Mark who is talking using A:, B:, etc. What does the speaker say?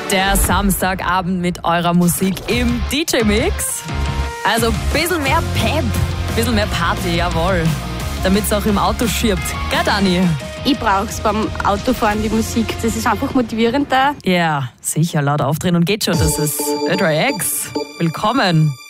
A: Der Samstagabend mit eurer Musik im DJ-Mix. Also ein bisschen mehr Pep, ein bisschen mehr Party, jawohl. Damit es auch im Auto schirbt. Gell, Dani?
B: Ich brauch's beim Autofahren, die Musik. Das ist einfach motivierend da.
A: Ja, sicher, laut aufdrehen und geht schon. Das ist Ö3X. Willkommen.